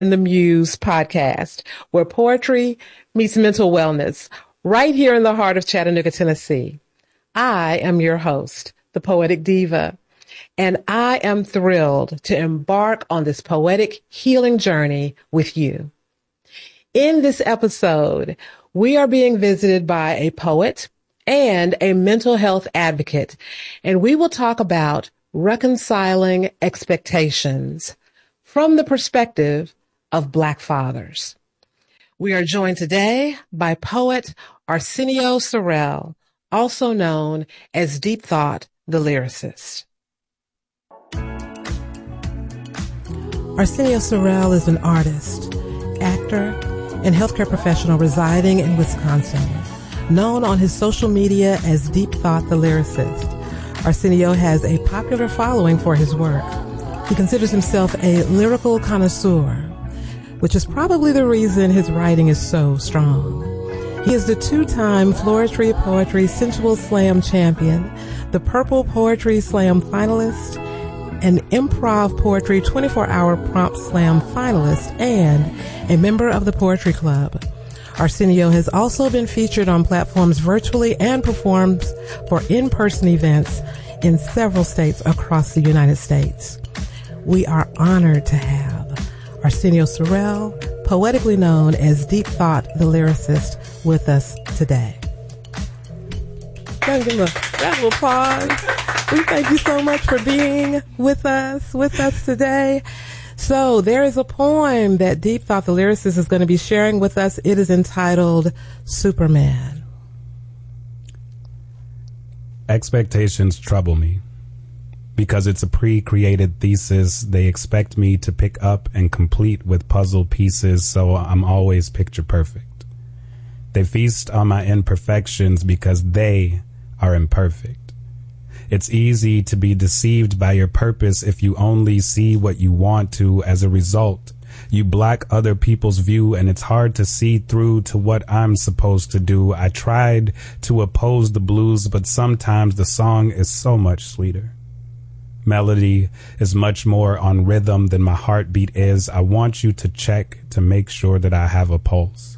the Muse podcast, where poetry meets mental wellness, right here in the heart of Chattanooga, Tennessee. I am your host, the Poetic Diva, and I am thrilled to embark on this poetic healing journey with you. In this episode, we are being visited by a poet and a mental health advocate, and we will talk about reconciling expectations from the perspective of Black fathers. We are joined today by poet Arsenio Sorel, also known as Deep Thought, the lyricist. Arsenio Sorel is an artist, actor, and healthcare professional residing in Wisconsin, known on his social media as Deep Thought, the lyricist. Arsenio has a popular following for his work. He considers himself a lyrical connoisseur, which is probably the reason his writing is so strong. He is the two-time Floetry Poetry Sensual Slam champion, the Purple Poetry Slam finalist, an Improv Poetry 24-Hour Prompt Slam finalist, and a member of the Poetry Club. Arsenio has also been featured on platforms virtually and performs for in-person events in several states across the United States. We are honored to have Arsenio Sorel, poetically known as Deep Thought, the lyricist, with us today. Give him a round of applause. We thank you so much for being with us today. So there is a poem that Deep Thought, the lyricist, is going to be sharing with us. It is entitled Superman. Expectations trouble me. Because it's a pre-created thesis, they expect me to pick up and complete with puzzle pieces, so I'm always picture perfect. They feast on my imperfections because they are imperfect. It's easy to be deceived by your purpose if you only see what you want to. As a result, you block other people's view, and it's hard to see through to what I'm supposed to do. I tried to oppose the blues, but sometimes the song is so much sweeter. Melody is much more on rhythm than my heartbeat is. I want you to check to make sure that I have a pulse.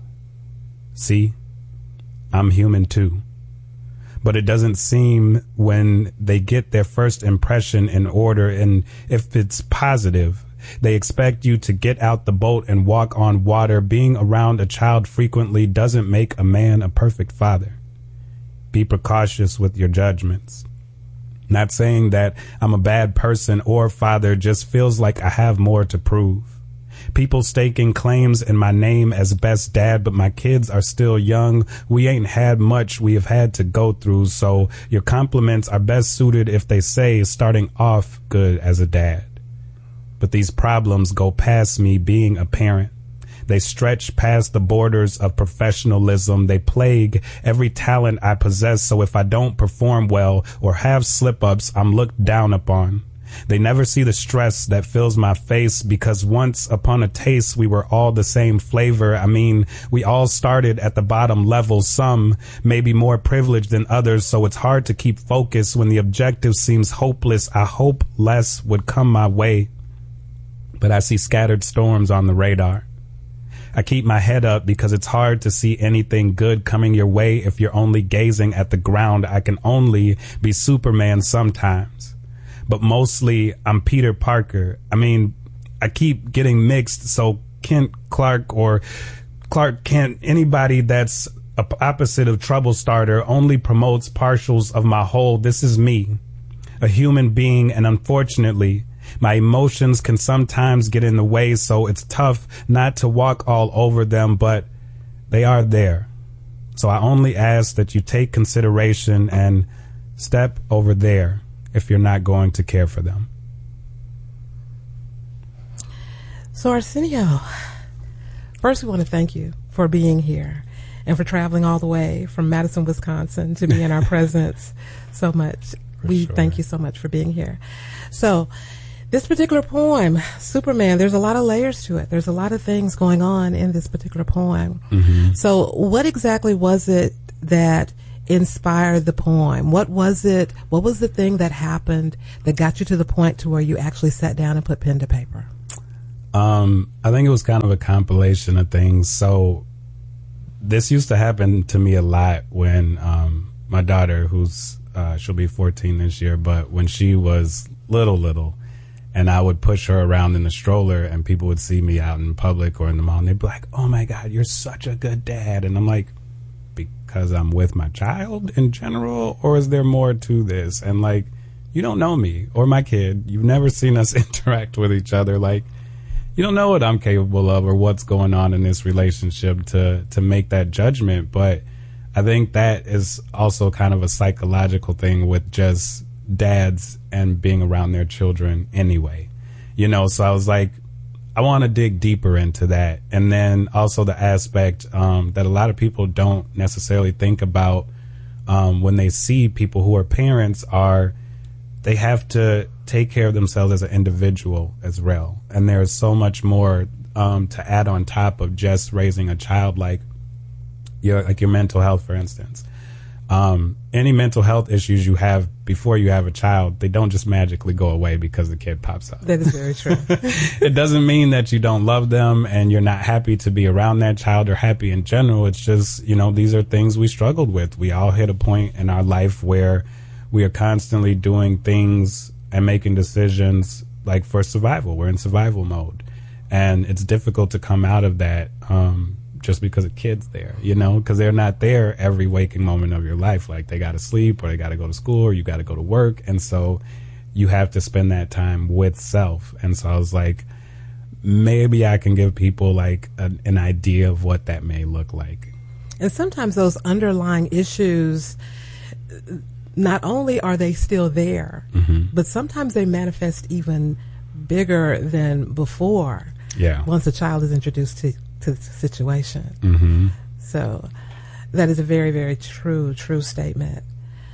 See, I'm human too. But it doesn't seem when they get their first impression in order, and if it's positive, they expect you to get out the boat and walk on water. Being around a child frequently doesn't make a man a perfect father. Be precautious with your judgments. Not saying that I'm a bad person or father, just feels like I have more to prove. People staking claims in my name as best dad, but my kids are still young. We ain't had much we have had to go through, so your compliments are best suited if they say starting off good as a dad. But these problems go past me being a parent. They stretch past the borders of professionalism. They plague every talent I possess, so if I don't perform well or have slip-ups, I'm looked down upon. They never see the stress that fills my face because once upon a taste, we were all the same flavor. I mean, we all started at the bottom level. Some may be more privileged than others, so it's hard to keep focus when the objective seems hopeless. I hope less would come my way, but I see scattered storms on the radar. I keep my head up because it's hard to see anything good coming your way if you're only gazing at the ground. I can only be Superman sometimes. But mostly I'm Peter Parker. I mean, I keep getting mixed, so Kent Clark or Clark Kent, anybody that's opposite of trouble starter only promotes partials of my whole. This is me, a human being, and unfortunately, my emotions can sometimes get in the way, so it's tough not to walk all over them, but they are there. So I only ask that you take consideration and step over there if you're not going to care for them. So Arsenio, first we want to thank you for being here and for traveling all the way from Madison, Wisconsin to be in our presence so much. We thank you so much for being here. So this particular poem, Superman, there's a lot of layers to it. There's a lot of things going on in this particular poem. Mm-hmm. So what exactly was it that inspired the poem? What was it? What was the thing that happened that got you to the point to where you actually sat down and put pen to paper? I think it was kind of a compilation of things. So this used to happen to me a lot when my daughter, who's she'll be 14 this year, but when she was little, and I would push her around in the stroller, and people would see me out in public or in the mall, and they'd be like, "Oh my God, you're such a good dad." And I'm like, because I'm with my child in general, or is there more to this? And like, you don't know me or my kid. You've never seen us interact with each other. Like, you don't know what I'm capable of or what's going on in this relationship to make that judgment. But I think that is also kind of a psychological thing with just dads and being around their children anyway. You know, so I was like, I want to dig deeper into that. And then also the aspect that a lot of people don't necessarily think about when they see people who are parents are they have to take care of themselves as an individual as well. And there's so much more to add on top of just raising a child, like your mental health, for instance. Any mental health issues you have before you have a child, they don't just magically go away because the kid pops up. That is very true. It doesn't mean that you don't love them and you're not happy to be around that child or happy in general. It's just, you know, these are things we struggled with. We all hit a point in our life where we are constantly doing things and making decisions like for survival. We're in survival mode. And it's difficult to come out of that just because a kid's there, you know, because they're not there every waking moment of your life. Like they got to sleep or they got to go to school or you got to go to work. And so you have to spend that time with self. And so I was like, maybe I can give people like an idea of what that may look like. And sometimes those underlying issues, not only are they still there, but sometimes they manifest even bigger than before. Yeah. Once a child is introduced to the situation. So that is a very, very true statement.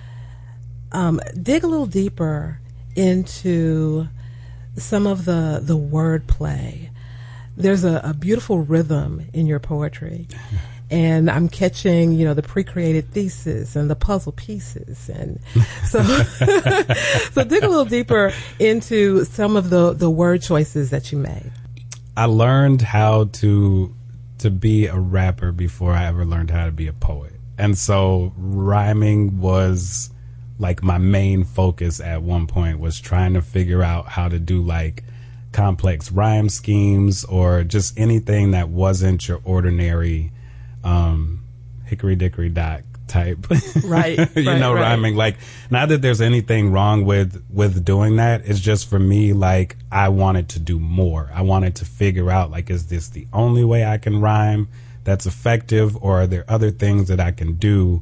Dig a little deeper into some of the wordplay. There's a beautiful rhythm in your poetry. And I'm catching, you know, the pre-created thesis and the puzzle pieces. And so, so dig a little deeper into some of the word choices that you made. I learned how to be a rapper before I ever learned how to be a poet. And so rhyming was like my main focus at one point, was trying to figure out how to do like complex rhyme schemes or just anything that wasn't your ordinary hickory dickory dock type. Right. Rhyming. Like, not that there's anything wrong with doing that. It's just for me, like, I wanted to do more. I wanted to figure out, like, is this the only way I can rhyme that's effective, or are there other things that I can do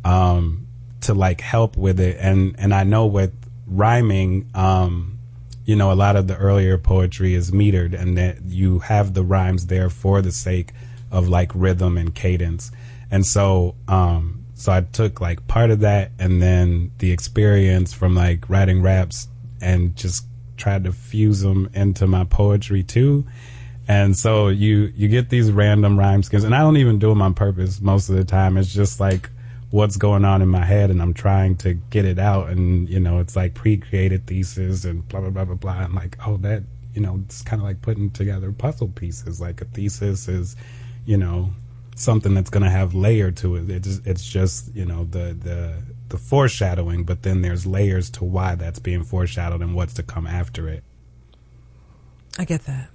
to like help with it? And I know with rhyming, you know, a lot of the earlier poetry is metered, and that you have the rhymes there for the sake of like rhythm and cadence. And so so I took like part of that and then the experience from like writing raps and just tried to fuse them into my poetry too. And so you get these random rhyme schemes, and I don't even do them on purpose most of the time. It's just like what's going on in my head and I'm trying to get it out. And, you know, it's like pre-created thesis and blah, blah, blah, blah, blah. I'm like, oh, that, you know, it's kind of like putting together puzzle pieces. Like a thesis is, you know, something that's going to have layer to it. It's just, you know, the foreshadowing, but then there's layers to why that's being foreshadowed and what's to come after it. I get that.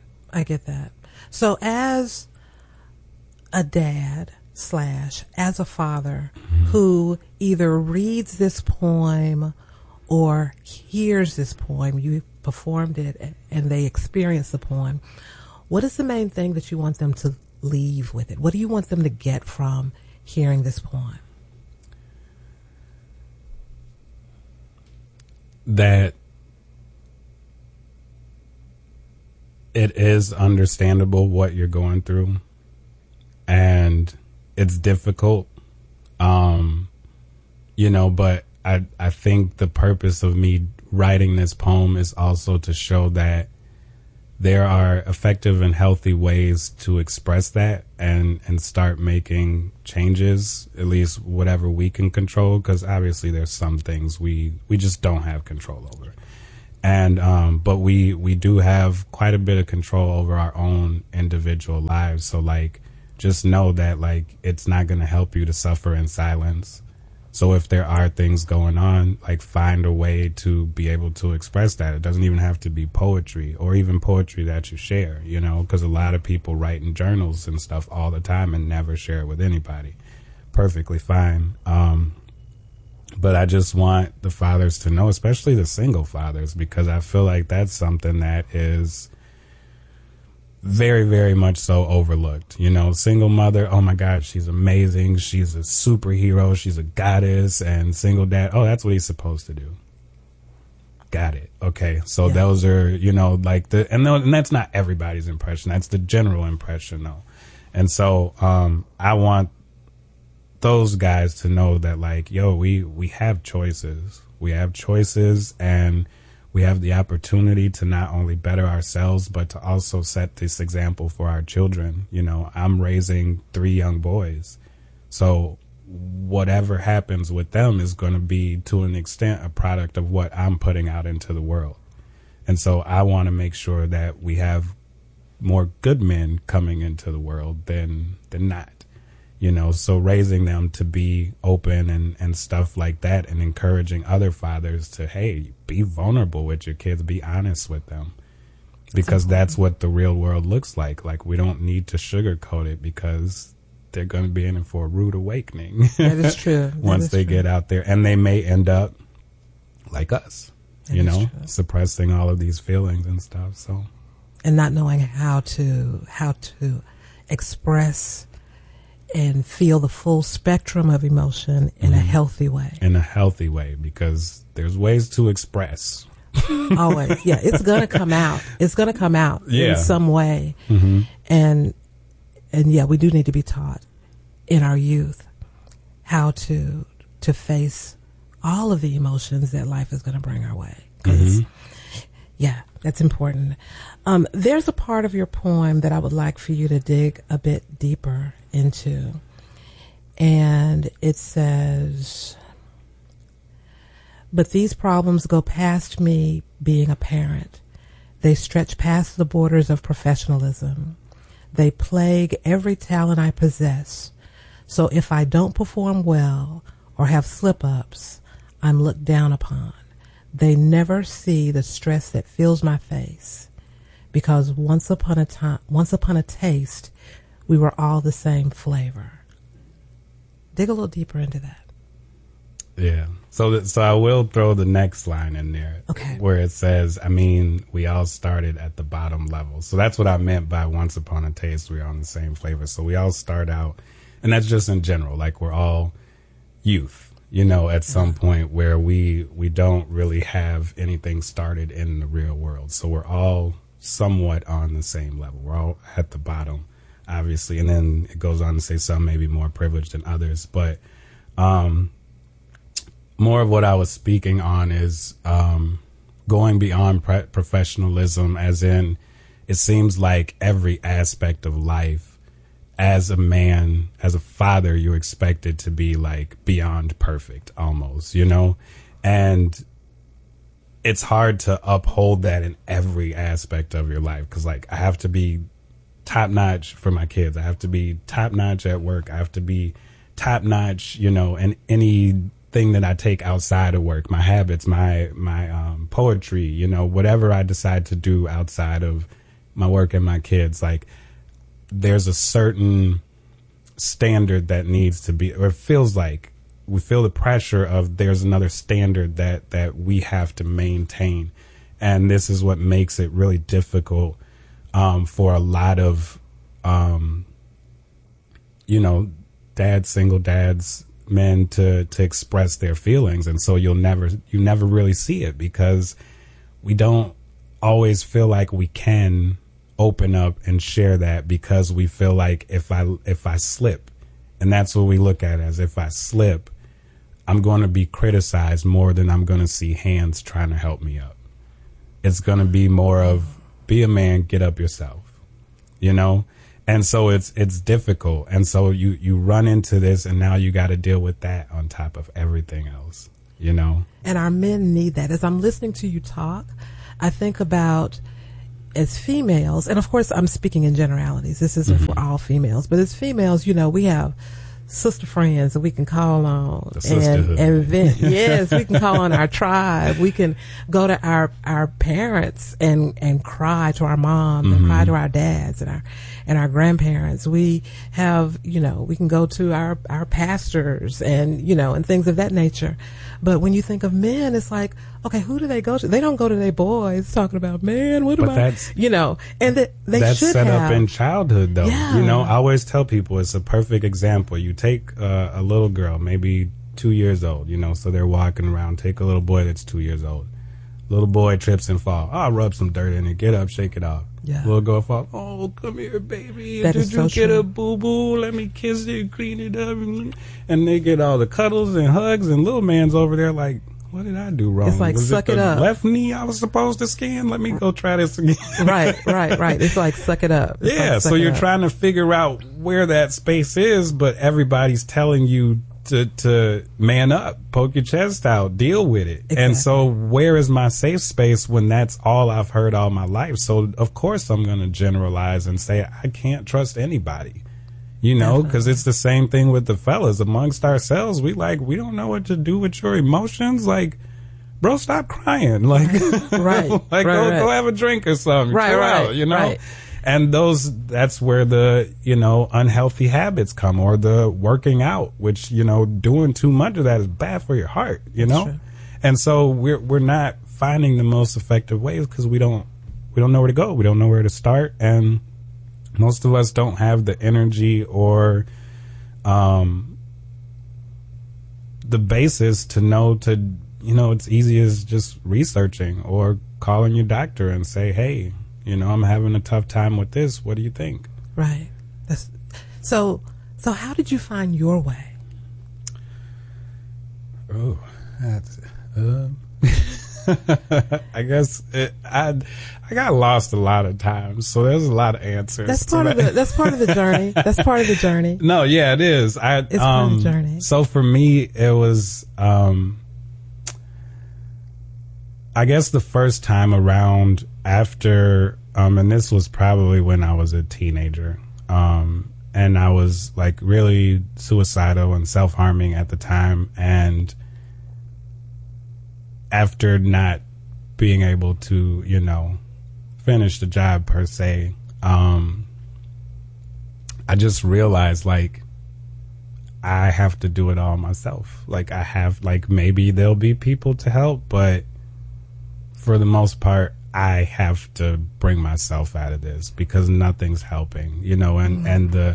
So as a dad / as a father who either reads this poem or hears this poem, you performed it and they experience the poem, what is the main thing that you want them to leave with it? What do you want them to get from hearing this poem? That it is understandable what you're going through, and it's difficult, you know, but I think the purpose of me writing this poem is also to show that there are effective and healthy ways to express that and start making changes, at least whatever we can control, because obviously there's some things we just don't have control over. And but we do have quite a bit of control over our own individual lives. So like, just know that like it's not going to help you to suffer in silence. So if there are things going on, like find a way to be able to express that. It doesn't even have to be poetry, or even poetry that you share, you know, because a lot of people write in journals and stuff all the time and never share it with anybody. Perfectly fine. But I just want the fathers to know, especially the single fathers, because I feel like that's something that is very, very much so overlooked. You know, single mother, oh my God, she's amazing. She's a superhero. She's a goddess. And single dad, oh, that's what he's supposed to do. Got it. Okay. So those are, you know, like and that's not everybody's impression. That's the general impression though. And so, I want those guys to know that like, yo, we have choices. We have choices, and we have the opportunity to not only better ourselves, but to also set this example for our children. You know, I'm raising 3 young boys. So whatever happens with them is going to be, to an extent, a product of what I'm putting out into the world. And so I want to make sure that we have more good men coming into the world than not. You know, so raising them to be open and stuff like that, and encouraging other fathers to, hey, be vulnerable with your kids, be honest with them, because that's what the real world looks like. Like, we don't need to sugarcoat it, because they're going to be in it for a rude awakening. That is true. Once they get out there, and they may end up like us, you know, suppressing all of these feelings and stuff. So, and not knowing how to express and feel the full spectrum of emotion in a healthy way. In a healthy way, because there's ways to express. Always. Yeah, it's going to come out. It's going to come out in some way. Mm-hmm. And yeah, we do need to be taught in our youth how to face all of the emotions that life is going to bring our way. Because, yeah, that's important. There's a part of your poem that I would like for you to dig a bit deeper into. And it says, but these problems go past me being a parent. They stretch past the borders of professionalism. They plague every talent I possess. So if I don't perform well or have slip-ups, I'm looked down upon. They never see the stress that fills my face, because once upon a taste, we were all the same flavor. Dig a little deeper into that. Yeah. So I will throw the next line in there. Okay. Where it says, I mean, we all started at the bottom level. So that's what I meant by once upon a taste, we're on the same flavor. So we all start out, and that's just in general, like we're all youth, you know, at some point where we don't really have anything started in the real world. So we're all somewhat on the same level. We're all at the bottom, obviously. And then it goes on to say some may be more privileged than others. But more of what I was speaking on is going beyond professionalism, as in, it seems like every aspect of life, as a man, as a father, you're expected to be like beyond perfect almost, you know? And it's hard to uphold that in every aspect of your life, because like I have to be top notch for my kids. I have to be top notch at work. I have to be top notch, you know, in anything that I take outside of work, my habits, my poetry, you know, whatever I decide to do outside of my work and my kids. Like, there's a certain standard that needs to be, or it feels like we feel the pressure of there's another standard that we have to maintain. And this is what makes it really difficult for a lot of, you know, single dads, men to express their feelings. And so you never really see it, because we don't always feel like we can open up and share that, because we feel like if I slip, and that's what we look at as, if I slip, I'm going to be criticized more than I'm going to see hands trying to help me up. It's going to be more of, be a man, get up yourself, you know? And so it's difficult. And so you run into this, and now you got to deal with that on top of everything else. you know. And our men need that. As I'm listening to you talk, I think about, as females, and of course I'm speaking in generalities, this isn't for all females, but as females, you know, we have sister friends that we can call on and vent. Yes, we can call on our tribe. We can go to our parents and cry to our moms and cry to our dads and our grandparents. We have, you know, we can go to our pastors and, you know, and things of that nature. But when you think of men, it's like, okay, who do they go to? They don't go to their boys talking about, man, what am I, you know, and they that's should set have. up in childhood, though. Yeah. You know, I always tell people it's a perfect example. You take a little girl, maybe 2 years old, you know, so they're walking around. Take a little boy that's 2 years old. Little boy trips and falls. Oh, rub some dirt in it. Get up, shake it off. Yeah. Little girl falls. Oh, come here, baby. That Did you get a boo-boo? Let me kiss it, clean it up. And they get all the cuddles and hugs, and little man's over there like, what did I do wrong? It's like, was suck it it up. Left knee I was supposed to scan? Let me go try this again. Right. It's like, suck it up. It's yeah, like, so you're trying to figure out where that space is, but everybody's telling you to man up, poke your chest out, deal with it. Exactly. And so where is my safe space when that's all I've heard all my life? So of course I'm going to generalize and say I can't trust anybody. You know, because it's the same thing with the fellas amongst ourselves. We don't know what to do with your emotions. Like, bro, stop crying. Like, go have a drink or something. Chill out, you know? Right. And that's where the, you know, unhealthy habits come, or the working out, which, you know, doing too much of that is bad for your heart, you know? True. And so we're not finding the most effective ways because we don't know where to go. We don't know where to start. And most of us don't have the energy or the basis to know you know, it's easy as just researching or calling your doctor and say, hey, you know, I'm having a tough time with this. What do you think? Right. So how did you find your way? Oh, that's I guess I got lost a lot of times, so there's a lot of answers. That's part of the journey. That's part of the journey. No, yeah, it is. It's part of the journey. So for me, it was, I guess the first time around after, and this was probably when I was a teenager, and I was like really suicidal and self-harming at the time, and after not being able to, you know, finish the job per se, I just realized like I have to do it all myself. Like maybe there'll be people to help, but for the most part, I have to bring myself out of this because nothing's helping, you know, and the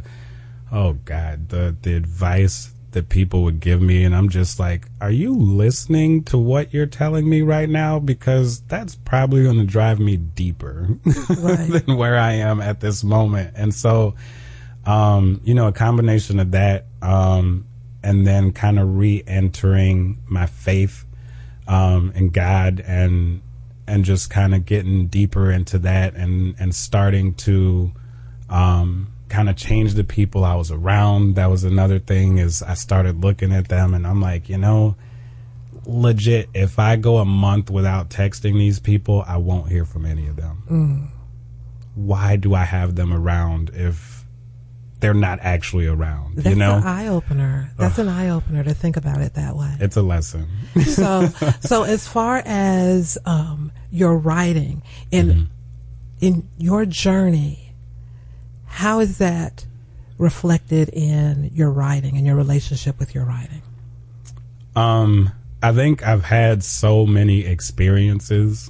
advice that people would give me, and I'm just like, are you listening to what you're telling me right now? Because that's probably going to drive me deeper than where I am at this moment. And so, you know, a combination of that, and then kind of re-entering my faith, in God, and just kind of getting deeper into that and starting to, kind of change the people I was around. That was another thing, is I started looking at them and I'm like, you know, legit, if I go a month without texting these people, I won't hear from any of them. Why do I have them around if they're not actually around? That's, you know, an eye opener. That's an eye opener to think about it that way. It's a lesson. So as far as your writing in your journey, how is that reflected in your writing and your relationship with your writing? I think I've had so many experiences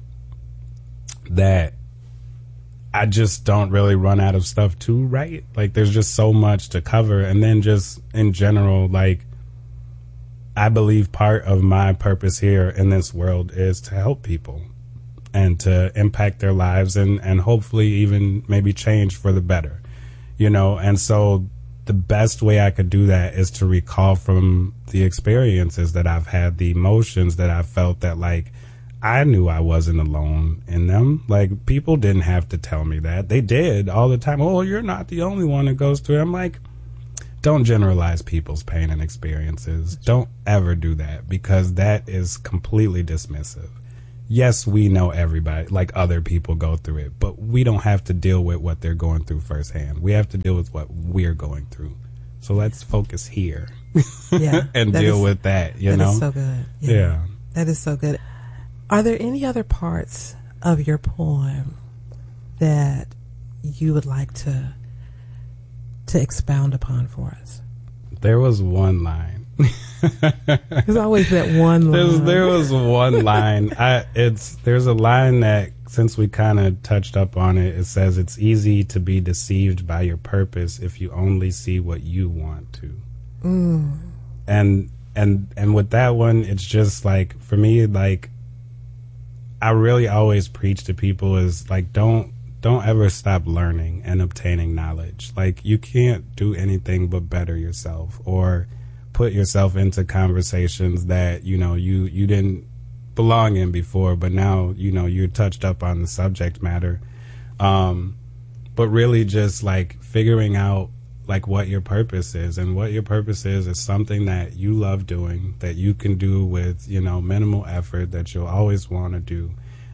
that I just don't really run out of stuff to write. Like, there's just so much to cover. And then just in general, like, I believe part of my purpose here in this world is to help people and to impact their lives and hopefully even maybe change for the better, you know? And so the best way I could do that is to recall from the experiences that I've had, the emotions that I felt, that like, I knew I wasn't alone in them. Like, people didn't have to tell me that. They did all the time. Oh, you're not the only one that goes through it. I'm like, don't generalize people's pain and experiences. Don't ever do that, because that is completely dismissive. Yes, we know everybody, like other people go through it, but we don't have to deal with what they're going through firsthand. We have to deal with what we're going through. So let's focus here. Yeah. And deal with that, you know? That is so good. Yeah. That is so good. Are there any other parts of your poem that you would like to expound upon for us? There was one line. There's always that one line. There was one line. There's a line that, since we kind of touched up on it, it says it's easy to be deceived by your purpose if you only see what you want to. And with that one, it's just like, for me, like, I really always preach to people is like, don't ever stop learning and obtaining knowledge. Like, you can't do anything but better yourself, or put yourself into conversations that, you know, you didn't belong in before, but now, you know, you're touched up on the subject matter. But really just like figuring out like what your purpose is, and what your purpose is something that you love doing, that you can do with, you know, minimal effort, that you'll always want to do.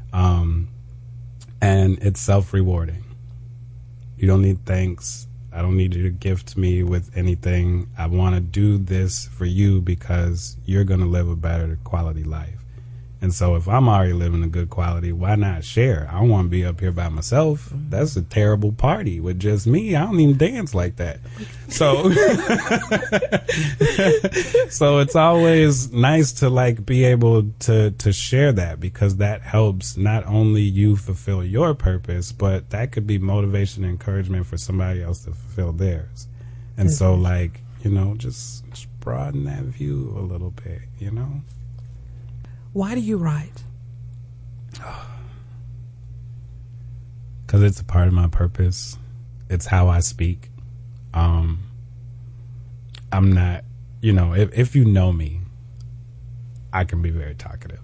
And it's self-rewarding. You don't need thanks. I don't need you to gift me with anything. I want to do this for you because you're going to live a better quality life. And so if I'm already living a good quality, why not share? I don't want to be up here by myself. That's a terrible party with just me. I don't even dance like that. So, so it's always nice to like be able to share that, because that helps not only you fulfill your purpose, but that could be motivation and encouragement for somebody else to fulfill theirs. And so like, you know, just broaden that view a little bit, you know? Why do you write? Because it's a part of my purpose. It's how I speak. I'm not, you know, if you know me, I can be very talkative.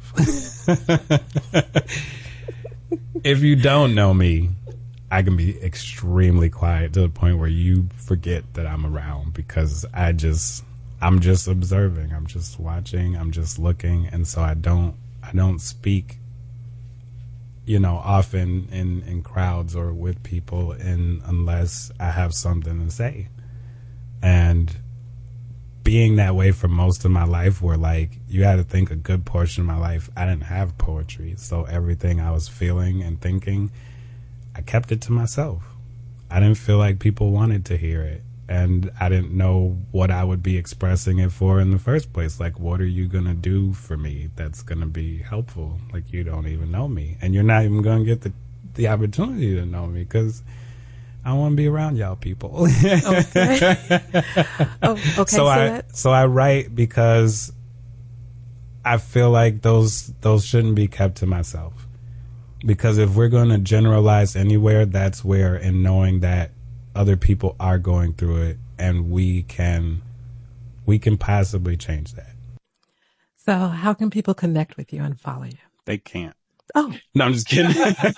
If you don't know me, I can be extremely quiet to the point where you forget that I'm around, because I'm just observing, I'm just watching, I'm just looking. And so I don't speak, you know, often in crowds or with people unless I have something to say. And being that way for most of my life, where like, you had to think a good portion of my life, I didn't have poetry. So everything I was feeling and thinking, I kept it to myself. I didn't feel like people wanted to hear it. And I didn't know what I would be expressing it for in the first place. Like, what are you going to do for me that's going to be helpful? Like, you don't even know me. And you're not even going to get the opportunity to know me, because I want to be around y'all people. Okay. Okay. So I write because I feel like those shouldn't be kept to myself. Because if we're going to generalize anywhere, that's where, in knowing that other people are going through it, and we can possibly change that. So how can people connect with you and follow you? They can't. Oh. No, I'm just kidding.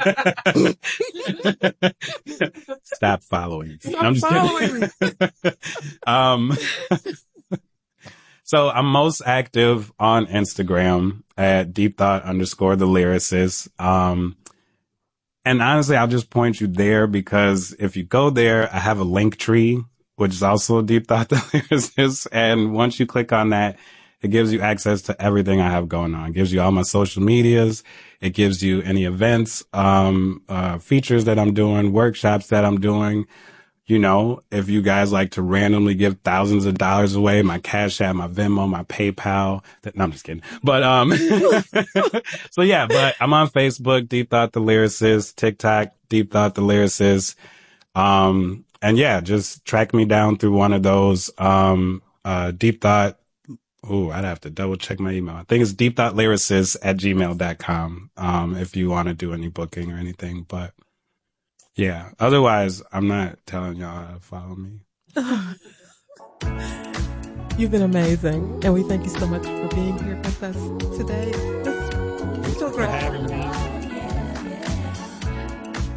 Stop following. Stop No, I'm just following kidding. So I'm most active on Instagram at deepthought_the-lyricist. And honestly, I'll just point you there, because if you go there, I have a link tree, which is also Deep Thought the Lyricist. And once you click on that, it gives you access to everything I have going on. It gives you all my social medias. It gives you any events, features that I'm doing, workshops that I'm doing. You know, if you guys like to randomly give thousands of dollars away, my Cash App, my Venmo, my PayPal. No, I'm just kidding. But, so yeah, but I'm on Facebook, Deep Thought the Lyricist, TikTok, Deep Thought the Lyricist. And yeah, just track me down through one of those. Deep Thought. Ooh, I'd have to double check my email. I think it's deepthoughtlyricist@gmail.com. If you want to do any booking or anything, but. Yeah. Otherwise, I'm not telling y'all how to follow me. You've been amazing, and we thank you so much for being here with us today. It's so great.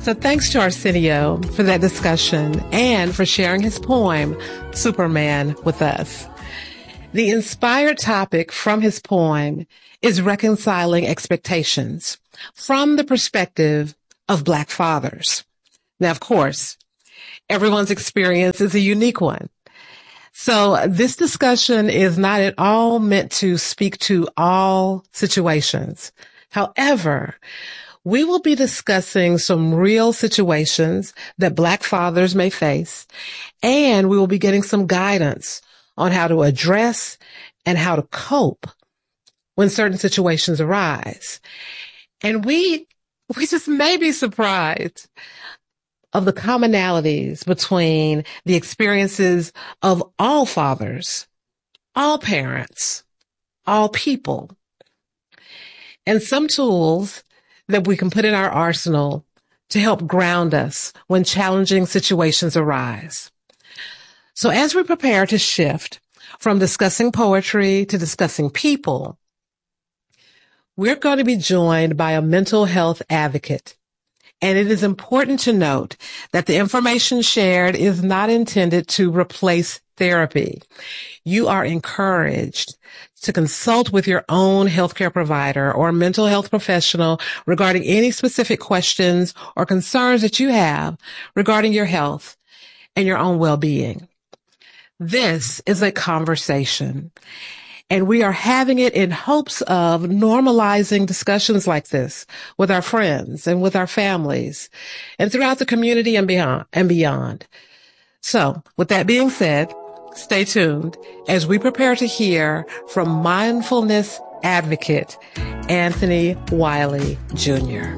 So thanks to Arsenio for that discussion and for sharing his poem, Superman, with us. The inspired topic from his poem is reconciling expectations from the perspective of Black fathers. Now, of course, everyone's experience is a unique one. So this discussion is not at all meant to speak to all situations. However, we will be discussing some real situations that Black fathers may face, and we will be getting some guidance on how to address and how to cope when certain situations arise. And we just may be surprised of the commonalities between the experiences of all fathers, all parents, all people, and some tools that we can put in our arsenal to help ground us when challenging situations arise. So as we prepare to shift from discussing poetry to discussing people, we're going to be joined by a mental health advocate. And it is important to note that the information shared is not intended to replace therapy. You are encouraged to consult with your own healthcare provider or mental health professional regarding any specific questions or concerns that you have regarding your health and your own well-being. This is a conversation, and we are having it in hopes of normalizing discussions like this with our friends and with our families and throughout the community and beyond. So with that being said, stay tuned as we prepare to hear from mindfulness advocate Anthony Wiley Jr.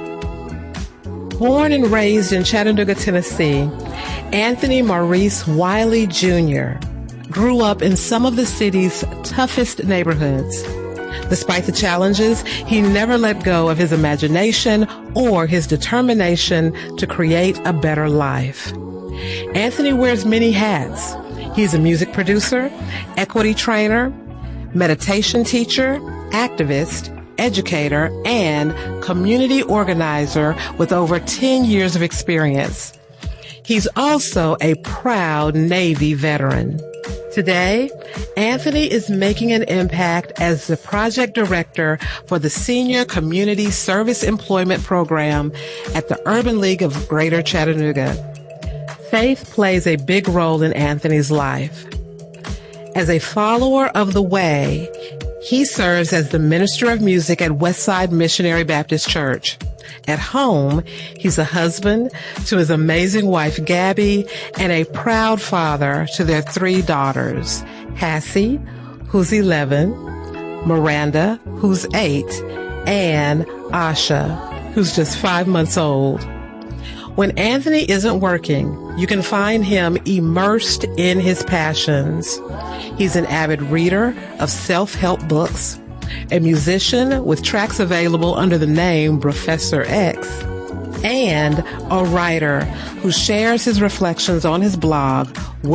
Born and raised in Chattanooga, Tennessee, Anthony Maurice Wiley Jr. grew up in some of the city's toughest neighborhoods. Despite the challenges, he never let go of his imagination or his determination to create a better life. Anthony wears many hats. He's a music producer, equity trainer, meditation teacher, activist, educator, and community organizer with over 10 years of experience. He's also a proud Navy veteran. Today, Anthony is making an impact as the project director for the Senior Community Service Employment Program at the Urban League of Greater Chattanooga. Faith plays a big role in Anthony's life. As a follower of the Way, he serves as the minister of music at Westside Missionary Baptist Church. At home, he's a husband to his amazing wife, Gabby, and a proud father to their 3 daughters, Hassie, who's 11, Miranda, who's 8, and Asha, who's just 5 months old. When Anthony isn't working, you can find him immersed in his passions. He's an avid reader of self-help books, a musician with tracks available under the name Professor X, and a writer who shares his reflections on his blog,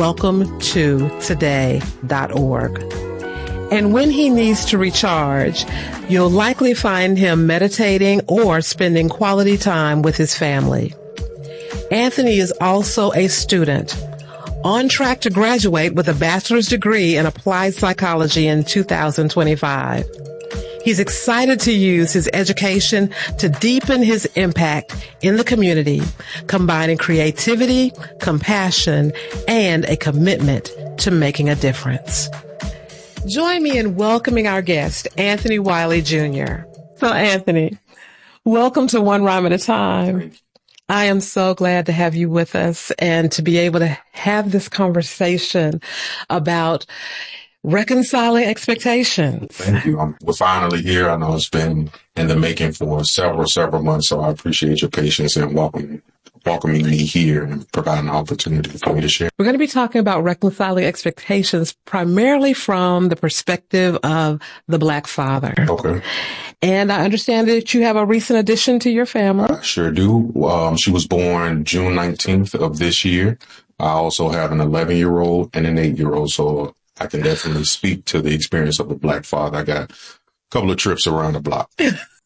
welcometotoday's.org. And when he needs to recharge, you'll likely find him meditating or spending quality time with his family. Anthony is also a student, on track to graduate with a bachelor's degree in applied psychology in 2025. He's excited to use his education to deepen his impact in the community, combining creativity, compassion, and a commitment to making a difference. Join me in welcoming our guest, Anthony Wiley Jr. So, Anthony, welcome to One Rhyme at a Time. I am so glad to have you with us and to be able to have this conversation about reconciling expectations. Thank you. We're finally here. I know it's been in the making for several months, so I appreciate your patience and welcoming me here and providing an opportunity for me to share. We're going to be talking about reconciling expectations primarily from the perspective of the Black father. Okay. And I understand that you have a recent addition to your family. I sure do. She was born June 19th of this year. I also have an 11-year-old and an 8-year-old, so I can definitely speak to the experience of a Black father. I got a couple of trips around the block.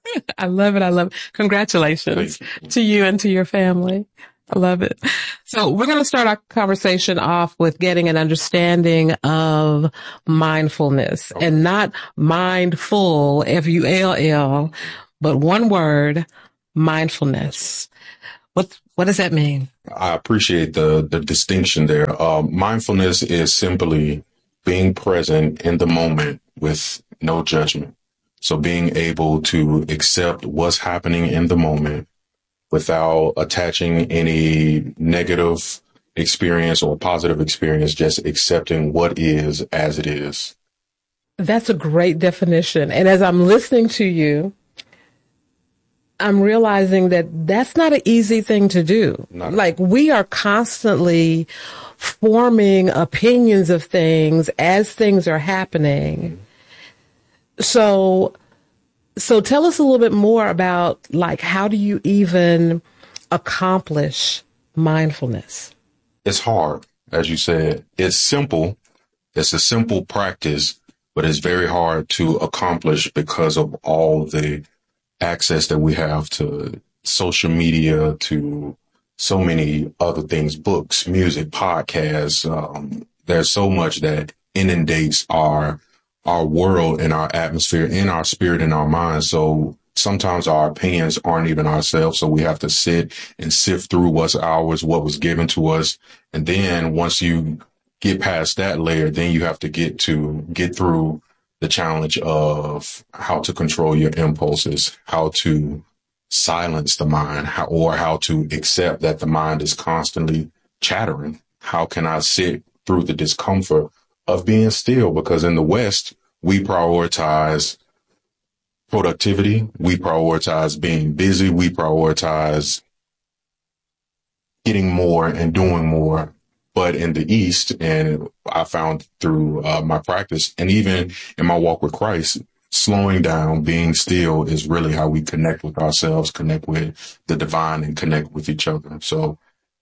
I love it. I love it. Congratulations to you and to your family. I love it. So we're going to start our conversation off with getting an understanding of mindfulness, and not mindful, F-U-L-L, but one word, mindfulness. What does that mean? I appreciate the distinction there. Mindfulness is simply being present in the moment with no judgment. So being able to accept what's happening in the moment without attaching any negative experience or positive experience, just accepting what is as it is. That's a great definition. And as I'm listening to you, I'm realizing that that's not an easy thing to do. Like, we are constantly forming opinions of things as things are happening. So tell us a little bit more about, like, how do you even accomplish mindfulness? It's hard, as you said. It's simple. It's a simple practice, but it's very hard to accomplish because of all the access that we have to social media, to so many other things, books, music, podcasts. There's so much that inundates our world and our atmosphere, in our spirit, and our minds. So sometimes our opinions aren't even ourselves. So we have to sit and sift through what's ours, what was given to us. And then once you get past that layer, then you have to get through the challenge of how to control your impulses, how to silence the mind, how to accept that the mind is constantly chattering. How can I sit through the discomfort of being still? Because in the West, we prioritize productivity. We prioritize being busy. We prioritize getting more and doing more. But in the East, and I found through my practice and even in my walk with Christ, slowing down, being still is really how we connect with ourselves, connect with the divine, and connect with each other. So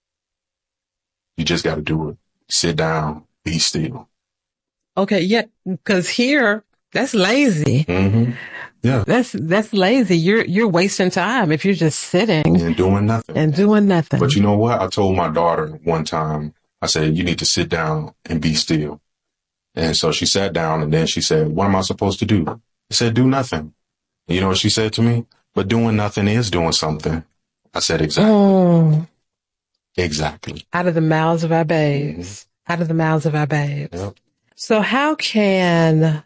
you just got to do it. Sit down, be still. Okay, yeah, because here, that's lazy. Mm-hmm. Yeah, that's lazy. You're wasting time if you're just sitting and doing nothing. But you know what? I told my daughter one time, I said, you need to sit down and be still. And so she sat down, and then she said, what am I supposed to do? I said, do nothing. And you know what she said to me? But doing nothing is doing something. I said, exactly. Exactly. Out of the mouths of our babes. Mm-hmm. Out of the mouths of our babes. Yep. So how can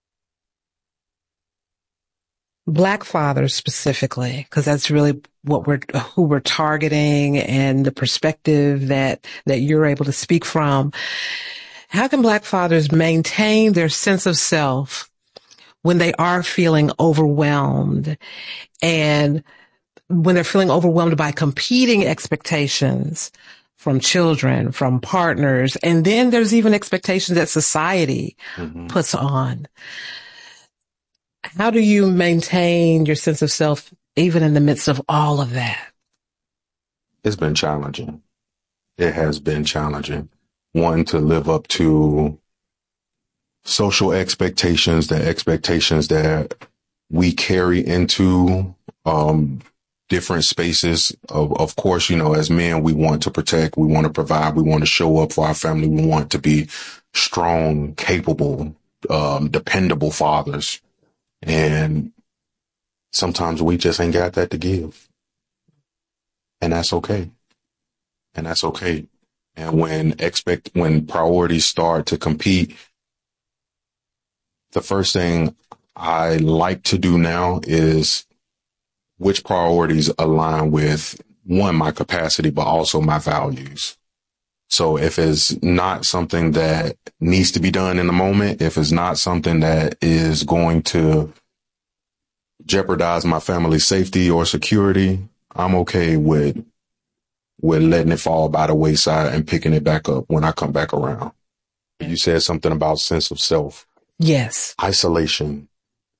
Black fathers specifically, because that's really who we're targeting, and the perspective that you're able to speak from, how can Black fathers maintain their sense of self when they are feeling overwhelmed, and when they're feeling overwhelmed by competing expectations from children, from partners, and then there's even expectations that society puts on? How do you maintain your sense of self even in the midst of all of that? It's been challenging. It has been challenging. Wanting to live up to social expectations, the expectations that we carry into different spaces. Of course, you know, as men, we want to protect, we want to provide, we want to show up for our family. We want to be strong, capable, dependable fathers. And sometimes we just ain't got that to give. And that's okay. And when priorities start to compete, the first thing I like to do now is which priorities align with, one, my capacity, but also my values. So if it's not something that needs to be done in the moment, if it's not something that is going to jeopardize my family's safety or security, I'm okay with letting it fall by the wayside and picking it back up when I come back around. You said something about sense of self. Yes. Isolation.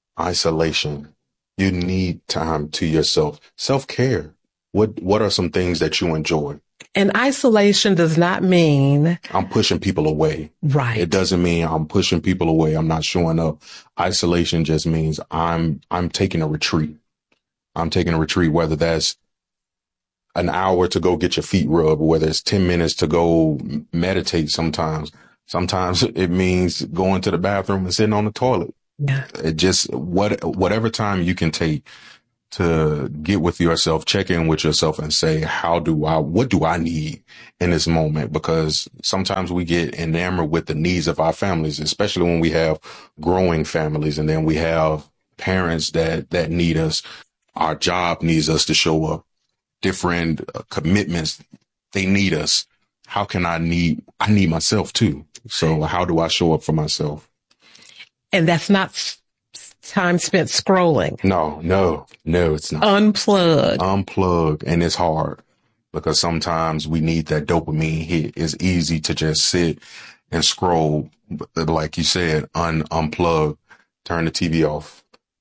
You need time to yourself. Self-care. What are some things that you enjoy? And isolation does not mean I'm pushing people away. Right. It doesn't mean I'm pushing people away. I'm not showing up. Isolation just means I'm taking a retreat. I'm taking a retreat, whether that's an hour to go get your feet rubbed, whether it's 10 minutes to go meditate sometimes. Sometimes it means going to the bathroom and sitting on the toilet. Yeah. It just, whatever time you can take to get with yourself, check in with yourself and say, what do I need in this moment? Because sometimes we get enamored with the needs of our families, especially when we have growing families, and then we have parents that need us. Our job needs us to show up. Different commitments, they need us. I need myself too. So how do I show up for myself? And that's not time spent scrolling. No, it's not. Unplug. And it's hard because sometimes we need that dopamine hit. It's easy to just sit and scroll. But like you said, unplug, turn the TV off.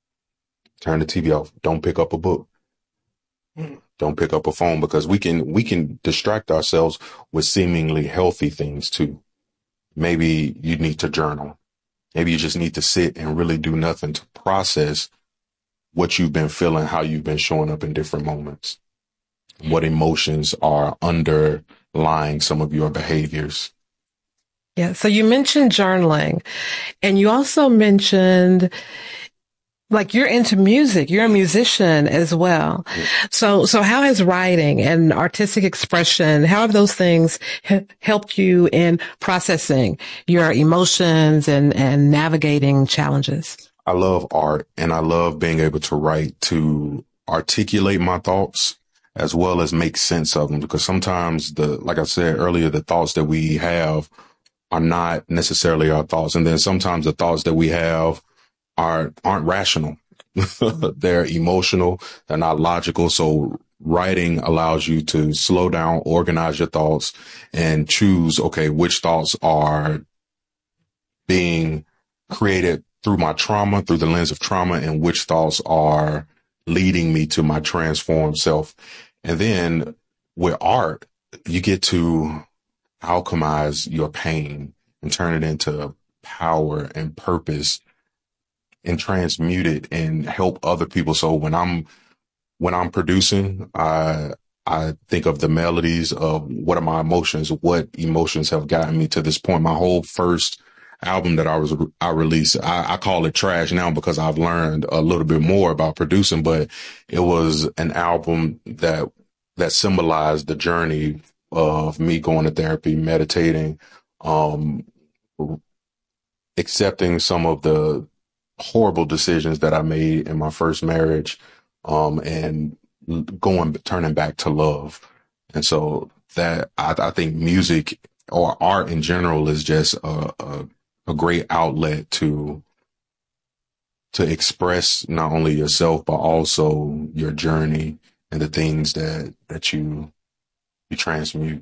Don't pick up a book. Don't pick up a phone, because we can distract ourselves with seemingly healthy things too. Maybe you need to journal. Maybe you just need to sit and really do nothing to process what you've been feeling, how you've been showing up in different moments, what emotions are underlying some of your behaviors. Yeah. So you mentioned journaling, and you also mentioned, like, you're into music. You're a musician as well. So how has writing and artistic expression, how have those things helped you in processing your emotions and navigating challenges? I love art, and I love being able to write, to articulate my thoughts as well as make sense of them. Because sometimes like I said earlier, the thoughts that we have are not necessarily our thoughts. And then sometimes the thoughts that we have aren't rational. They're emotional. They're not logical. So writing allows you to slow down, organize your thoughts, and choose, okay, which thoughts are being created through my trauma, through the lens of trauma, and which thoughts are leading me to my transformed self. And then with art, you get to alchemize your pain and turn it into power and purpose, and transmute it and help other people. So when I'm producing, I think of the melodies of what are my emotions, what emotions have gotten me to this point. My whole first album that I released, I call it trash now because I've learned a little bit more about producing, but it was an album that symbolized the journey of me going to therapy, meditating, accepting some of the horrible decisions that I made in my first marriage, and turning back to love. And so that I think music or art in general is just a great outlet to express not only yourself, but also your journey and the things that you transmute.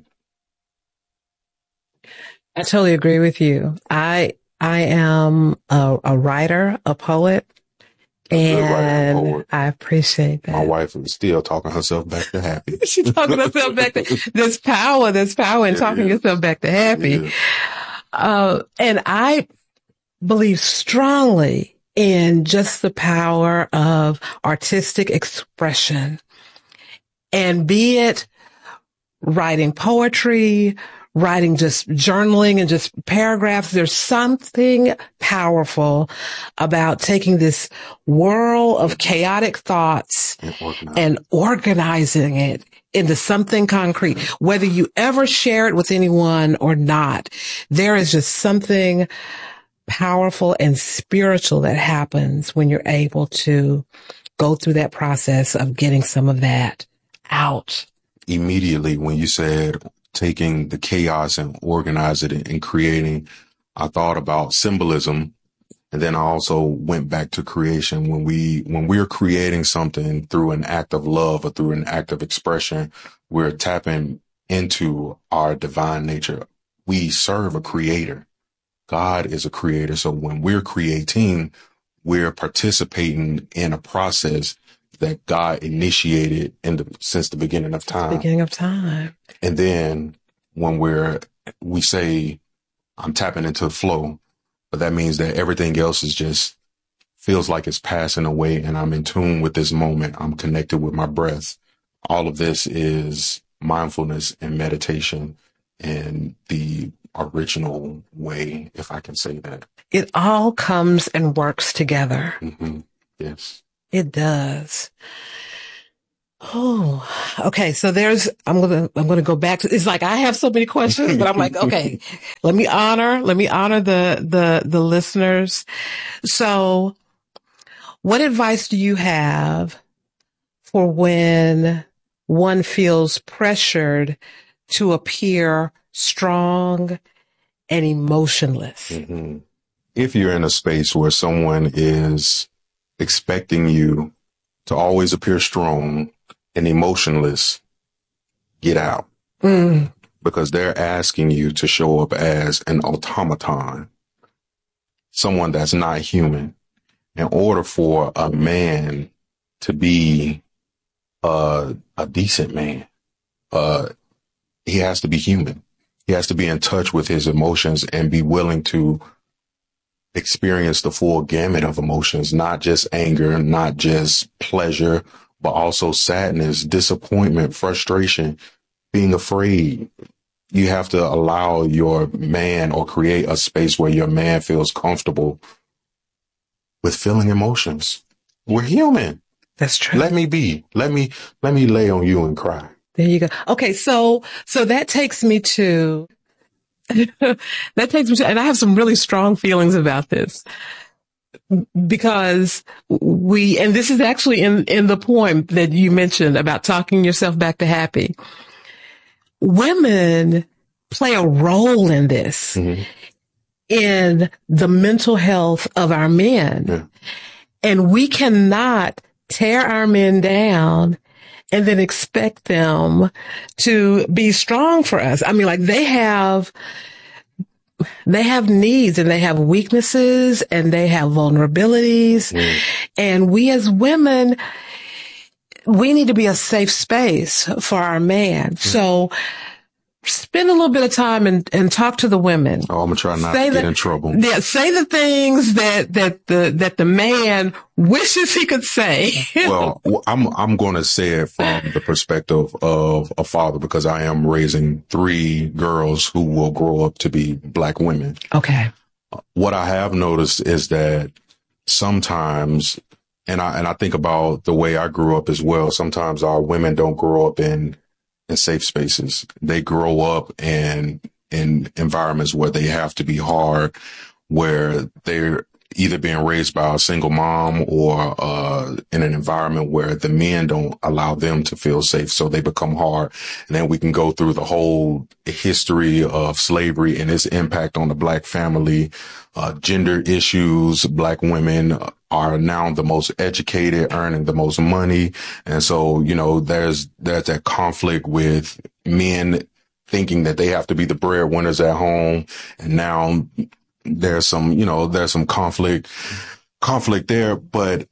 I totally agree with you. I am a writer, a poet, and I appreciate that. My wife is still talking herself back to happy. She's talking herself back to, there's power in talking yourself back to happy. And I believe strongly in just the power of artistic expression, and be it writing poetry, writing just journaling and just paragraphs. There's something powerful about taking this whirl of chaotic thoughts and organizing it into something concrete. Whether you ever share it with anyone or not, there is just something powerful and spiritual that happens when you're able to go through that process of getting some of that out. Immediately when you said taking the chaos and organizing it and creating, I thought about symbolism. And then I also went back to creation. When we're creating something through an act of love or through an act of expression, we're tapping into our divine nature. We serve a creator. God is a creator. So when we're creating, we're participating in a process that God initiated since the beginning of time. And then when we say, I'm tapping into the flow, but that means that everything else is just feels like it's passing away and I'm in tune with this moment. I'm connected with my breath. All of this is mindfulness and meditation in the original way, if I can say that. It all comes and works together. Mm-hmm. Yes. It does. Oh, okay. So I'm going to go back to, it's like, I have so many questions, but I'm like, okay, let me honor the listeners. So what advice do you have for when one feels pressured to appear strong and emotionless? Mm-hmm. If you're in a space where someone is expecting you to always appear strong and emotionless, get out. Because they're asking you to show up as an automaton, someone that's not human. In order for a man to be a decent man, he has to be human. He has to be in touch with his emotions and be willing to experience the full gamut of emotions, not just anger, not just pleasure, but also sadness, disappointment, frustration, being afraid. You have to allow your man or create a space where your man feels comfortable with feeling emotions. We're human. That's true. Let me be. Let me lay on you and cry. There you go. Okay. So that takes me to, and I have some really strong feelings about this because and this is actually in the poem that you mentioned about talking yourself back to happy. Women play a role in this, in the mental health of our men. Yeah. And we cannot tear our men down and then expect them to be strong for us. I mean, like they have needs and they have weaknesses and they have vulnerabilities. And we as women, we need to be a safe space for our man. So spend a little bit of time and talk to the women. Oh, I'm gonna try not to get in trouble. Yeah, say the things that the man wishes he could say. Well, I'm going to say it from the perspective of a father because I am raising 3 girls who will grow up to be Black women. Okay. What I have noticed is that sometimes, and I think about the way I grew up as well. Sometimes our women don't grow up in safe spaces. They grow up in environments where they have to be hard, where they're either being raised by a single mom or in an environment where the men don't allow them to feel safe. So they become hard. And then we can go through the whole history of slavery and its impact on the Black family, gender issues. Black women are now the most educated, earning the most money. And so, there's that conflict with men thinking that they have to be the breadwinners at home. And now there's some conflict there. But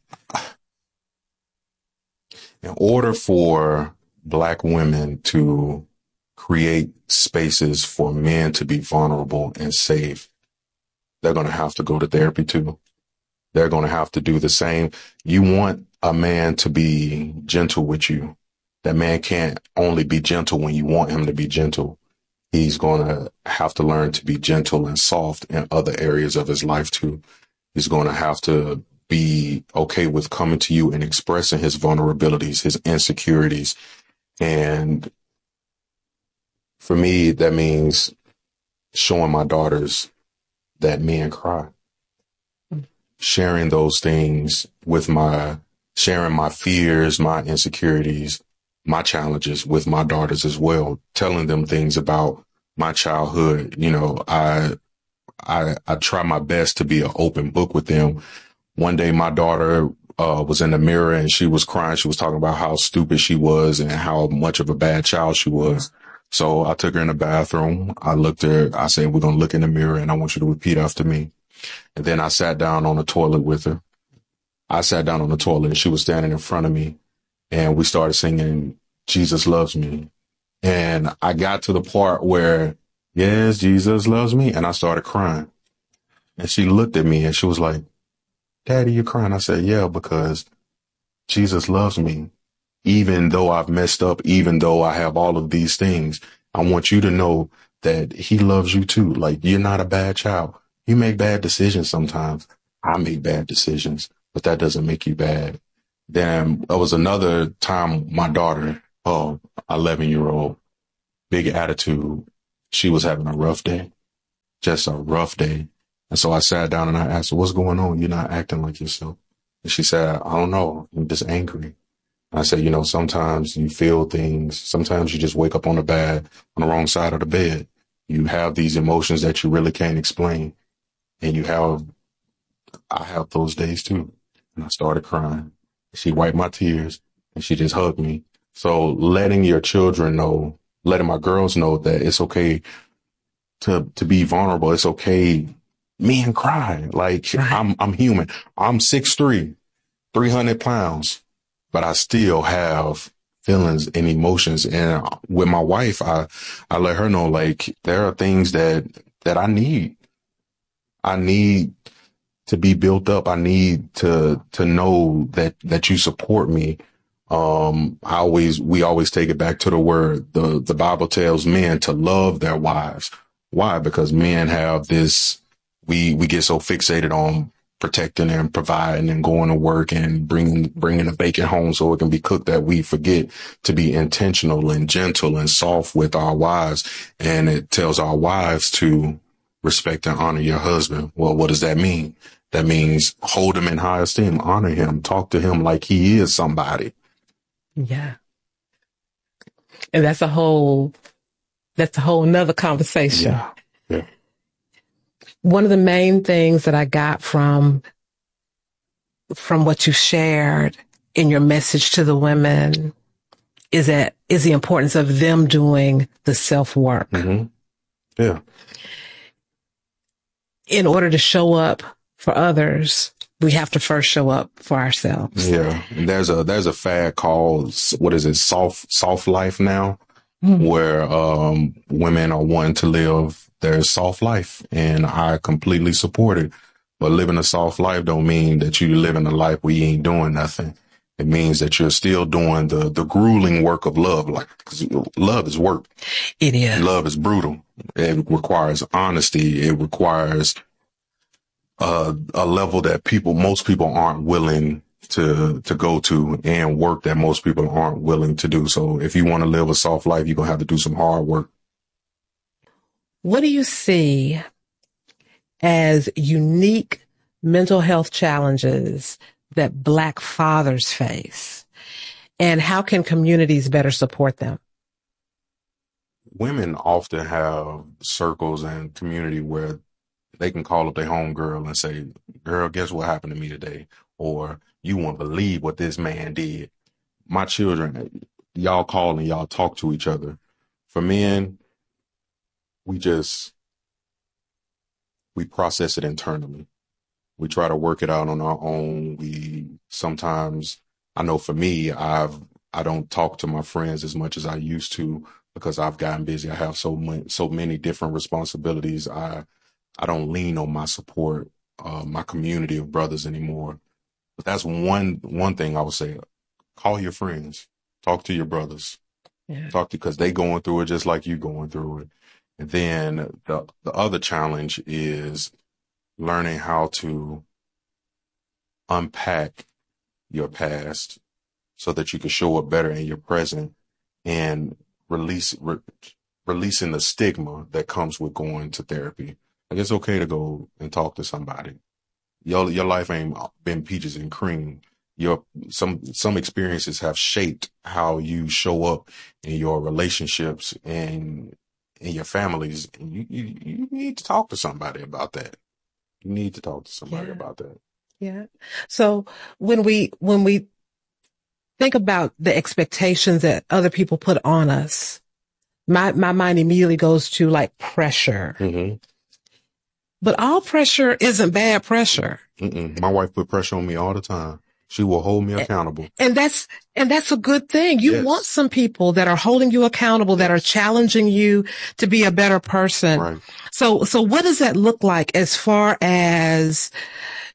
in order for Black women to create spaces for men to be vulnerable and safe, they're going to have to go to therapy too. They're going to have to do the same. You want a man to be gentle with you. That man can't only be gentle when you want him to be gentle. He's going to have to learn to be gentle and soft in other areas of his life too. He's going to have to be okay with coming to you and expressing his vulnerabilities, his insecurities. And for me, that means showing my daughters that men cry. Sharing those things with sharing my fears, my insecurities, my challenges with my daughters as well, telling them things about my childhood. I try my best to be an open book with them. One day my daughter was in the mirror and she was crying. She was talking about how stupid she was and how much of a bad child she was. So I took her in the bathroom. I looked at her. I said, we're going to look in the mirror and I want you to repeat after me. And then I sat down on the toilet with her. I sat down on the toilet and she was standing in front of me and we started singing Jesus Loves Me. And I got to the part where, yes, Jesus loves me. And I started crying. And she looked at me and she was like, Daddy, you're crying. I said, yeah, because Jesus loves me. Even though I've messed up, even though I have all of these things, I want you to know that he loves you too. Like, you're not a bad child. You make bad decisions sometimes. I make bad decisions, but that doesn't make you bad. Then there was another time my daughter, 11-year-old, big attitude. She was having a rough day, just a rough day. And so I sat down and I asked her, what's going on? You're not acting like yourself. And she said, I don't know. I'm just angry. I said, sometimes you feel things. Sometimes you just wake up on the wrong side of the bed. You have these emotions that you really can't explain. And I have those days too. And I started crying. She wiped my tears and she just hugged me. So letting your children know, letting my girls know that it's okay to be vulnerable. It's okay. Men cry. Like, right. I'm human. I'm 6'3", 300 pounds. But I still have feelings and emotions. And with my wife, I let her know, like, there are things that I need. I need to be built up. I need to know that you support me. We always take it back to the word. The Bible tells men to love their wives. Why? Because men have this, we get so fixated on protecting and providing and going to work and bringing the bacon home so it can be cooked that we forget to be intentional and gentle and soft with our wives. And it tells our wives to respect and honor your husband. Well, what does that mean? That means hold him in high esteem, honor him, talk to him like he is somebody. Yeah. And that's a whole nother conversation. Yeah. Yeah. One of the main things that I got from what you shared in your message to the women is the importance of them doing the self-work. Mm-hmm. Yeah. In order to show up for others, we have to first show up for ourselves. Yeah. And there's a fad called, what is it? Soft life now, where, women are wanting to live their soft life, and I completely support it. But living a soft life don't mean that you living a life where you ain't doing nothing. It means that you're still doing the grueling work of love. Like, 'cause love is work. It is. Love is brutal. It requires honesty. It requires a level that most people aren't willing to go to, and work that most people aren't willing to do. So if you want to live a soft life, you're going to have to do some hard work. What do you see as unique mental health challenges that Black fathers face, and how can communities better support them? Women often have circles and community where they can call up their homegirl and say, girl, guess what happened to me today? Or, you won't believe what this man did. My children, y'all call and y'all talk to each other. For men, we process it internally. We try to work it out on our own. Sometimes, I know for me, I don't talk to my friends as much as I used to because I've gotten busy. I have so many different responsibilities. I don't lean on my support, my community of brothers anymore. But that's one thing I would say. Call your friends, talk to your brothers, because they going through it just like you going through it. And then the other challenge is learning how to unpack your past so that you can show up better in your present, and releasing the stigma that comes with going to therapy. Like, it's okay to go and talk to somebody. Your life ain't been peaches and cream. Some experiences have shaped how you show up in your relationships and in your families. And you need to talk to somebody about that. You need to talk to somebody about that. Yeah. So when we think about the expectations that other people put on us, my mind immediately goes to like pressure. Mm-hmm. But all pressure isn't bad pressure. Mm-mm. My wife put pressure on me all the time. She will hold me accountable. And that's a good thing. You want some people that are holding you accountable, that are challenging you to be a better person. Right. So what does that look like as far as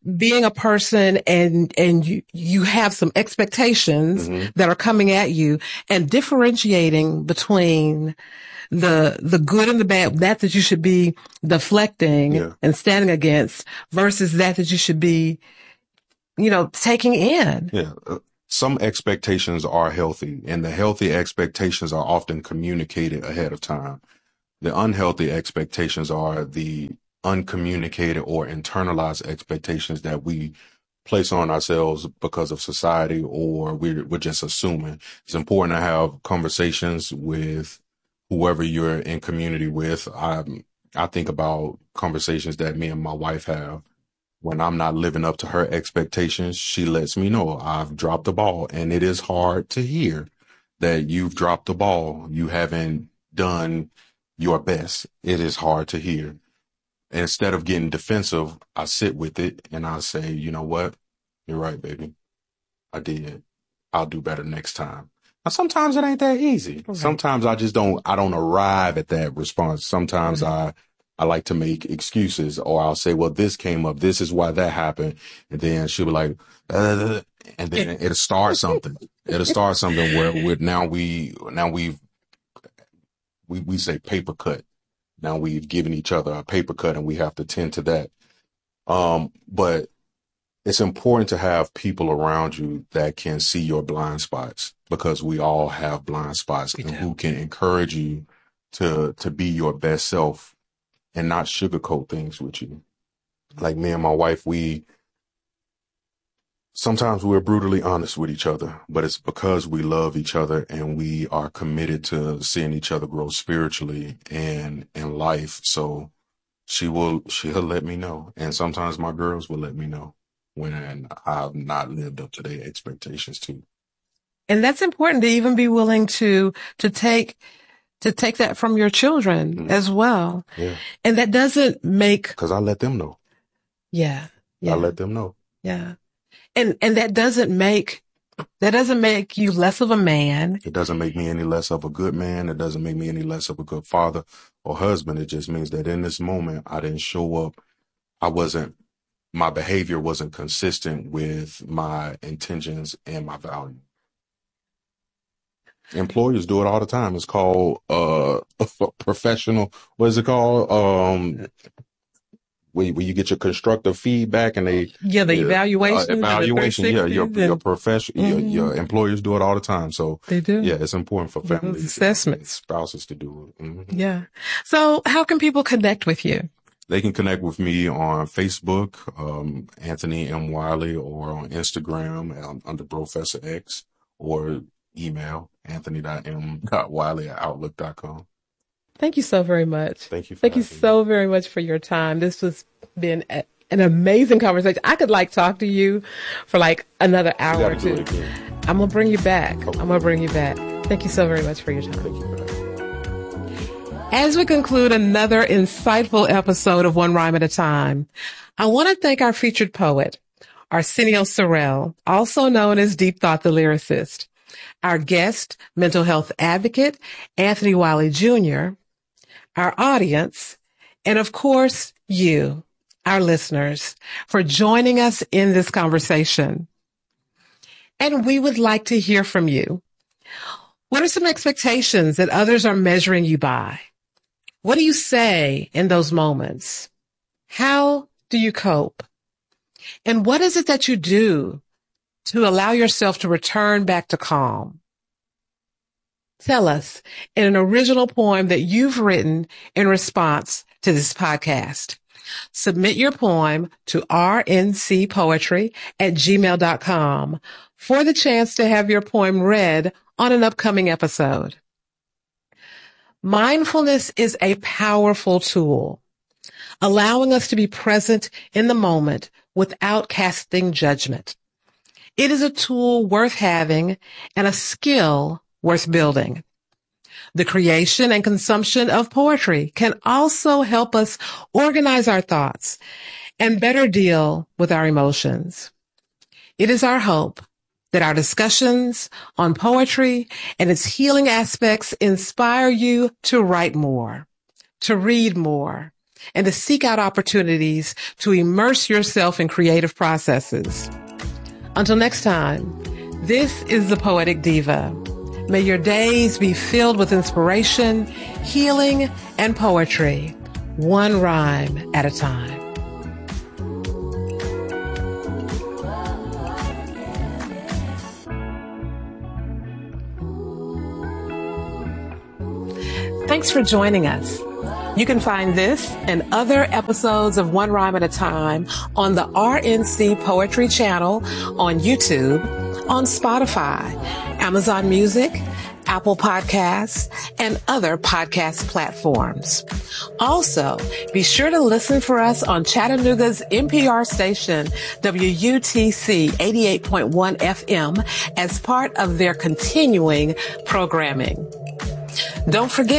being a person and you have some expectations that are coming at you, and differentiating between the good and the bad, that you should be deflecting and standing against, versus that you should be, taking in. Yeah. Some expectations are healthy, and the healthy expectations are often communicated ahead of time. The unhealthy expectations are the uncommunicated or internalized expectations that we place on ourselves because of society, or we're just assuming. It's important to have conversations with whoever you're in community with. I think about conversations that me and my wife have. When I'm not living up to her expectations, she lets me know I've dropped the ball. And it is hard to hear that you've dropped the ball. You haven't done your best. It is hard to hear. And instead of getting defensive, I sit with it and I say, you know what? You're right, baby. I did. I'll do better next time. Now, sometimes it ain't that easy. Okay. Sometimes I don't arrive at that response. Sometimes I like to make excuses, or I'll say, well, this came up. This is why that happened. And then she'll be like, and then it'll start something. It'll start something where now we say paper cut. Now we've given each other a paper cut and we have to tend to that. But it's important to have people around you that can see your blind spots, because we all have blind spots, and who can encourage you to be your best self and not sugarcoat things with you. Like me and my wife, sometimes we're brutally honest with each other, but it's because we love each other and we are committed to seeing each other grow spiritually and in life. So she'll let me know. And sometimes my girls will let me know when I've not lived up to their expectations too. And that's important, to even be willing to take that from your children as well. Yeah. And that doesn't make... Because I let them know. Yeah. I let them know. Yeah. And that doesn't make you less of a man. It doesn't make me any less of a good man. It doesn't make me any less of a good father or husband. It just means that in this moment, I didn't show up. My behavior wasn't consistent with my intentions and my value. Employers do it all the time. It's called professional. What is it called? Where you get your constructive feedback and the evaluation. Your profession, your employers do it all the time. So they do. Yeah, it's important for families, assessments, spouses to do it. Mm-hmm. Yeah. So how can people connect with you? They can connect with me on Facebook, Anthony M. Wiley, or on Instagram under Professor X, or email anthony.m.wiley@outlook.com. Thank you so very much. Thank you. Thank you so very much for your time. This has been an amazing conversation. I could talk to you for another hour or two. I'm going to bring you back. Okay. I'm going to bring you back. Thank you so very much for your time. Thank you. As we conclude another insightful episode of One Rhyme at a Time, I want to thank our featured poet, Arsenio Sorrell, also known as Deep Thought the Lyricist, our guest, mental health advocate, Anthony Wiley Jr., our audience, and of course, you, our listeners, for joining us in this conversation. And we would like to hear from you. What are some expectations that others are measuring you by? What do you say in those moments? How do you cope? And what is it that you do to allow yourself to return back to calm? Tell us in an original poem that you've written in response to this podcast. Submit your poem to rncpoetry@gmail.com for the chance to have your poem read on an upcoming episode. Mindfulness is a powerful tool, allowing us to be present in the moment without casting judgment. It is a tool worth having and a skill worth building. The creation and consumption of poetry can also help us organize our thoughts and better deal with our emotions. It is our hope that our discussions on poetry and its healing aspects inspire you to write more, to read more, and to seek out opportunities to immerse yourself in creative processes. Until next time, this is the Poetic Diva. May your days be filled with inspiration, healing, and poetry, one rhyme at a time. Thanks for joining us. You can find this and other episodes of One Rhyme at a Time on the RNC Poetry channel on YouTube, on Spotify, Amazon Music, Apple Podcasts, and other podcast platforms. Also, be sure to listen for us on Chattanooga's NPR station, WUTC 88.1 FM, as part of their continuing programming. Don't forget,